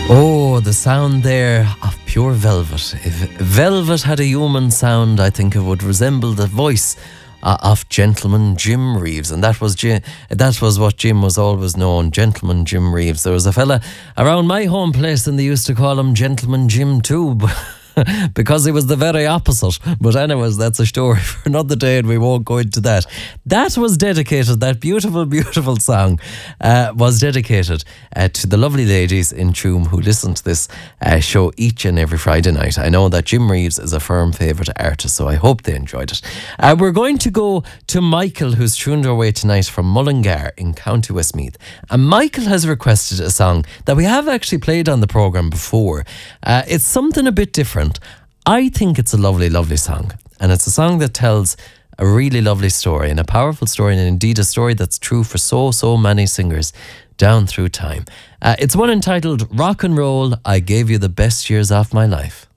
Oh, the sound there of pure velvet. If velvet had a human sound, I think it would resemble the voice of Gentleman Jim Reeves. And that was what Jim was always known, Gentleman Jim Reeves. There was a fella around my home place and they used to call him Gentleman Jim too. Because he was the very opposite. But anyways, that's a story for another day and we won't go into that. That was dedicated, that beautiful, beautiful song was dedicated to the lovely ladies in Tuam who listen to this show each and every Friday night. I know that Jim Reeves is a firm favourite artist, so I hope they enjoyed it. We're going to go to Michael, who's tuned our way tonight from Mullingar in County Westmeath. And Michael has requested a song that we have actually played on the programme before. It's something a bit different. I think it's a lovely, lovely song. And it's a song that tells a really lovely story and a powerful story, and indeed a story that's true for so many singers down through time. It's one entitled Rock and Roll, I Gave You the Best Years of My Life.